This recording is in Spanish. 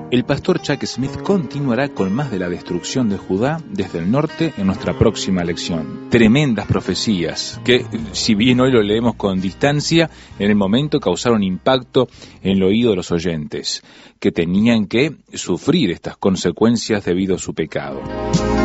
El pastor Chuck Smith continuará con más de la destrucción de Judá desde el norte en nuestra próxima lección. Tremendas profecías que, si bien hoy lo leemos con distancia, en el momento causaron impacto en el oído de los oyentes, que tenían que sufrir estas consecuencias debido a su pecado.